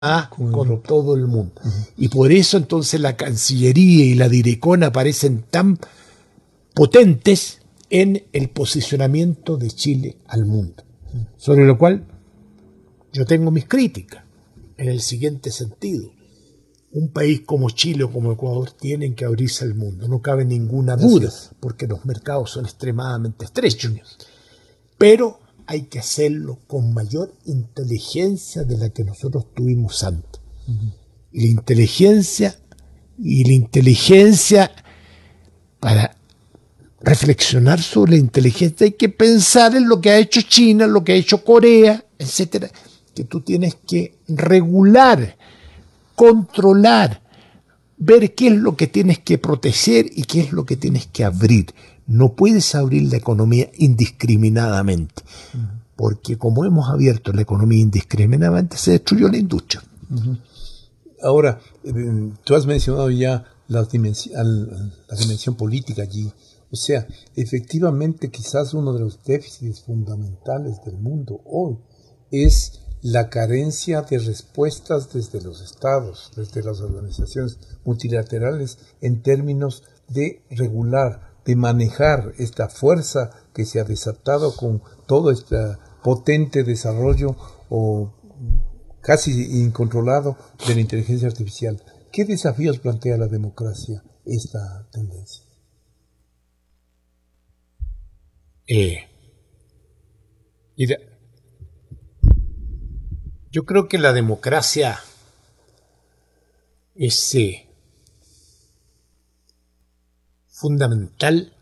con todo el mundo. Y por eso entonces la Cancillería y la Direcona aparecen tan potentes en el posicionamiento de Chile al mundo. Sobre lo cual yo tengo mis críticas en el siguiente sentido. Un país como Chile o como Ecuador tienen que abrirse al mundo, no cabe ninguna duda, porque los mercados son extremadamente estrechos. Pero hay que hacerlo con mayor inteligencia de la que nosotros tuvimos antes. Y la inteligencia, para reflexionar sobre la inteligencia, hay que pensar en lo que ha hecho China, lo que ha hecho Corea, etcétera, que tú tienes que regular, controlar, ver qué es lo que tienes que proteger y qué es lo que tienes que abrir. No puedes abrir la economía indiscriminadamente, porque como hemos abierto la economía indiscriminadamente, se destruyó la industria. Ahora, tú has mencionado ya la dimensión política allí. O sea, efectivamente, quizás uno de los déficits fundamentales del mundo hoy es la carencia de respuestas desde los estados, desde las organizaciones multilaterales, en términos de regular, de manejar esta fuerza que se ha desatado con todo este potente desarrollo o casi incontrolado de la inteligencia artificial. ¿Qué desafíos plantea la democracia esta tendencia? Yo creo que la democracia es fundamental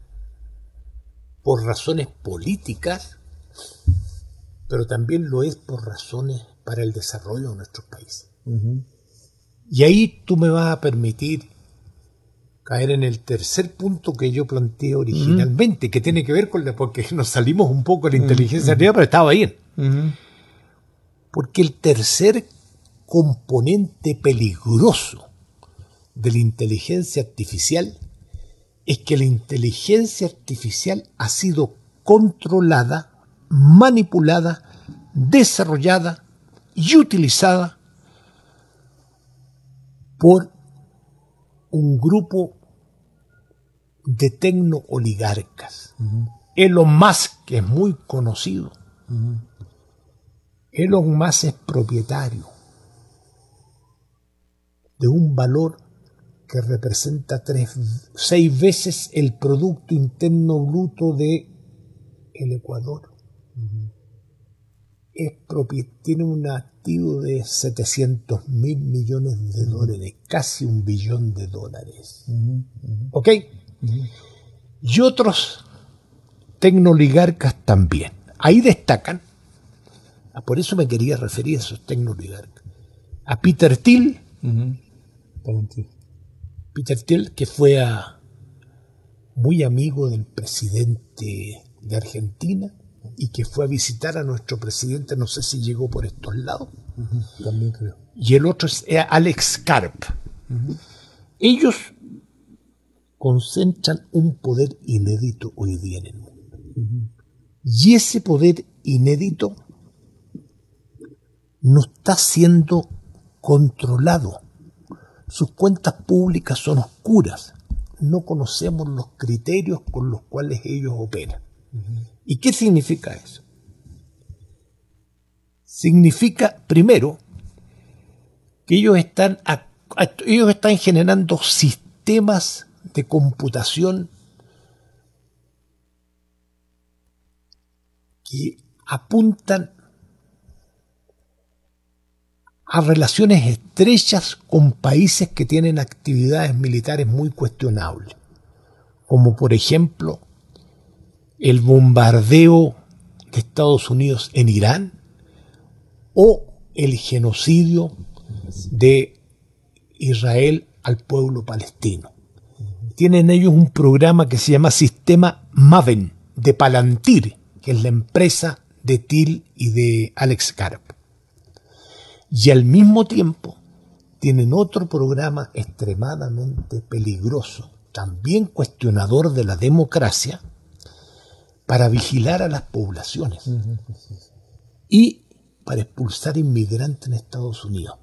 por razones políticas, pero también lo es por razones para el desarrollo de nuestros países. Y ahí tú me vas a permitir caer en el tercer punto que yo planteé originalmente, que tiene que ver con porque nos salimos un poco de la inteligencia artificial, pero estaba bien. Porque el tercer componente peligroso de la inteligencia artificial es que la inteligencia artificial ha sido controlada, manipulada, desarrollada y utilizada por un grupo de tecno-oligarcas. Elon Musk, que es muy conocido, Elon Musk es propietario de un valor que representa 6 veces el Producto Interno Bruto de el Ecuador. Tiene un activo de 700.000 millones de dólares, casi $1 billón. ¿Ok? Y otros tecnooligarcas también. Ahí destacan, por eso me quería referir a esos tecnooligarcas, a Peter Thiel, Peter Thiel, que fue muy amigo del presidente de Argentina y que fue a visitar a nuestro presidente, no sé si llegó por estos lados. También creo. Y el otro es Alex Karp. Ellos concentran un poder inédito hoy día en el mundo. Y ese poder inédito no está siendo controlado. Sus cuentas públicas son oscuras. No conocemos los criterios con los cuales ellos operan. ¿Y qué significa eso? Significa, primero, que ellos están generando sistemas de computación que apuntan a relaciones estrechas con países que tienen actividades militares muy cuestionables, como por ejemplo el bombardeo de Estados Unidos en Irán o el genocidio de Israel al pueblo palestino. Tienen ellos un programa que se llama Sistema Maven de Palantir, que es la empresa de Thiel y de Alex Karp. Y al mismo tiempo tienen otro programa extremadamente peligroso, también cuestionador de la democracia, para vigilar a las poblaciones. Y para expulsar inmigrantes en Estados Unidos.